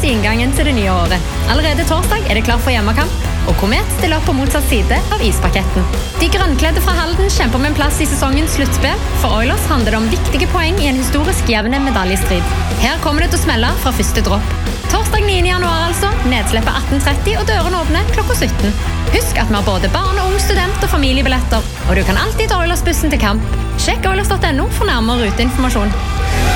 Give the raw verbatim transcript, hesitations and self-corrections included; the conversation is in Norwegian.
i inngangen til det nye året. Allerede torsdag er det klar for hjemmekamp, og Komet stiller opp på motsatt side av ispaketten. De grønnkledde fra Halden kjemper med en plass i sesongens sluttspill. For Oilers handler det om viktige poeng i en historisk jevne medaljestrid. Her kommer det til å smelle fra første dropp. Torsdag niende januar altså, nedslippet atten tretti og dørene åpner klokka sytten. Husk at vi har både barn, ung, student og familiebilletter, og du kan alltid ta Oilers-bussen til kamp. Sjekk oilers punktum no for nærmere ruteinformasjon.